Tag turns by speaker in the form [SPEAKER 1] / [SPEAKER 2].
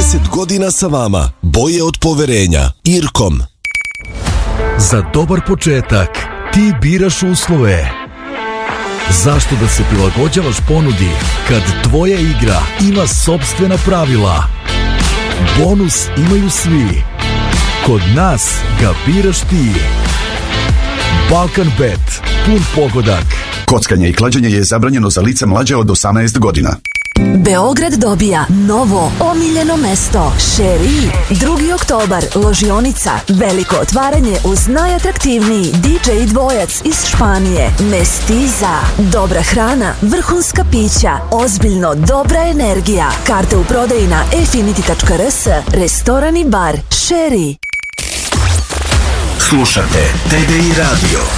[SPEAKER 1] 30 godina sa vama. Boje od poverenja. Irkom.
[SPEAKER 2] Za dobar početak ti biraš uslove. Zašto da se prilagođavaš ponudi kad tvoja igra ima sopstvena pravila? Bonus imaju svi. Kod nas ga biraš ti. Balkan Bet. Pun pogodak.
[SPEAKER 3] Kockanje i klađenje je zabranjeno za lica mlađe od 18 godina.
[SPEAKER 4] Beograd dobija novo omiljeno mesto Šeri. 2. oktobar, ložionica, veliko otvaranje uz najatraktivniji DJ dvojac iz Španije, Mestiza. Dobra hrana, vrhunska pića, ozbiljno dobra energija. Karte u prodaji na efinity.rs, restoran i bar Šeri.
[SPEAKER 5] Slušate TDI Radio.